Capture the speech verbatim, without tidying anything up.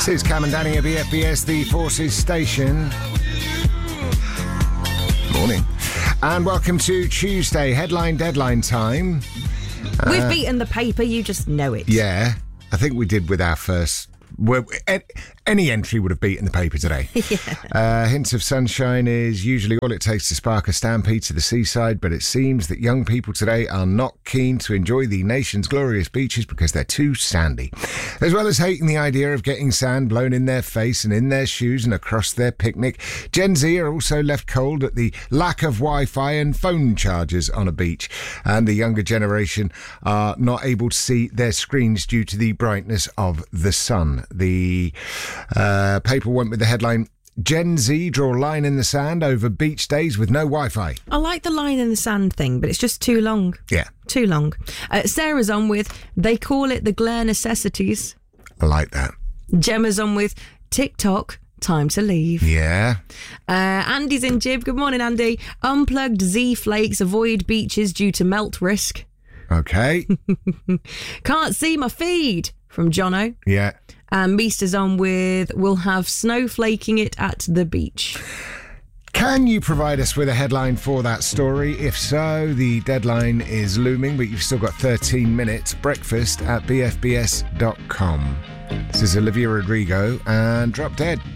This is Cam and Danny at B F B S, the Forces Station. Morning. And welcome to Tuesday, headline deadline time. We've Uh, beaten the paper, you just know it. Yeah, I think we did with our first... Well, any entry would have beaten the paper today. yeah. Uh, hints of sunshine is usually all it takes to spark a stampede to the seaside, but it seems that young people today are not keen to enjoy the nation's glorious beaches because they're too sandy. As well as hating the idea of getting sand blown in their face and in their shoes and across their picnic, Gen Z are also left cold at the lack of Wi-Fi and phone chargers on a beach. And the younger generation are not able to see their screens due to the brightness of the sun. The uh, paper went with the headline, Gen Z draw line in the sand over beach days with no Wi-Fi. I like the line in the sand thing, but it's just too long. Yeah. Too long. Uh, Sarah's on with, they call it the glare necessities. I like that. Gemma's on with, TikTok, time to leave. Yeah. Uh, Andy's in Jib. Good morning, Andy. Unplugged Z flakes, avoid beaches due to melt risk. Okay. Can't see my feed, from Jono. Yeah. And Meester's on with, we'll have snowflaking it at the beach. Can you provide us with a headline for that story? If so, the deadline is looming, but you've still got thirteen minutes. Breakfast at b f b s dot com. This is Olivia Rodrigo and Drop Dead.